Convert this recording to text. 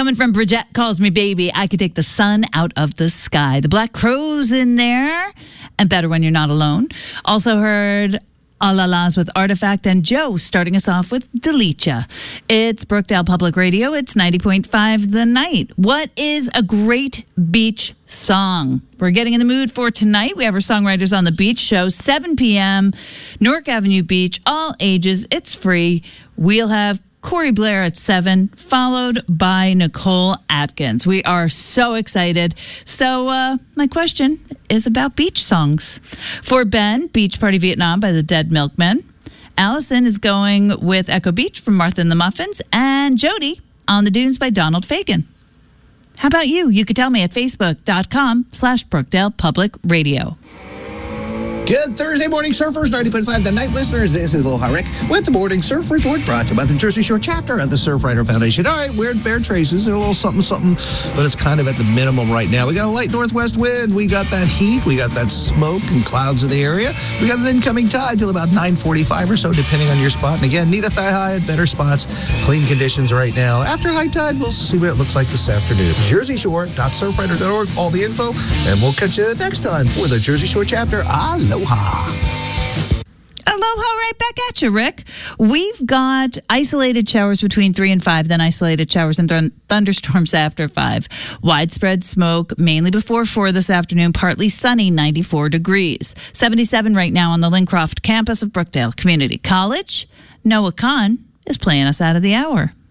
Coming from Bridget Calls Me Baby, I Could Take the Sun Out of the Sky. The Black Crowes in there, and Better When You're Not Alone. Also heard Alalas with Artifact, and Joe starting us off with Delicia. It's Brookdale Public Radio. It's 90.5 The Night. What is a great beach song? We're getting in the mood for tonight. We have our Songwriters on the Beach show, 7 p.m., Newark Avenue Beach, all ages. It's free. We'll have Corey Blair at 7, followed by Nicole Atkins. We are so excited. So my question is about beach songs. For Ben, Beach Party Vietnam by the Dead Milkmen. Allison is going with Echo Beach from Martha and the Muffins. And Jody, On the Dunes by Donald Fagen. How about you? You could tell me at facebook.com/Brookdale Public Radio. Good Thursday morning, surfers, 90.5 The Night listeners. This is Aloha Rick with the Morning Surf Report brought to you by the Jersey Shore chapter of the Surfrider Foundation. All right, weird bear traces. They're a little something, but it's kind of at the minimum right now. We got a light northwest wind. We got that heat. We got that smoke and clouds in the area. We got an incoming tide till about 9:45 or so, depending on your spot. And again, need a thigh high at better spots. Clean conditions right now. After high tide, we'll see what it looks like this afternoon. JerseyShore.surfrider.org, all the info. And we'll catch you next time for the Jersey Shore chapter. Aloha. Aloha, right back at you, Rick. We've got isolated showers between 3 and 5, then isolated showers and thunderstorms after 5. Widespread smoke, mainly before 4 this afternoon, partly sunny, 94 degrees. 77 right now on the Lincroft campus of Brookdale Community College. Noah Kahn is playing us out of the hour.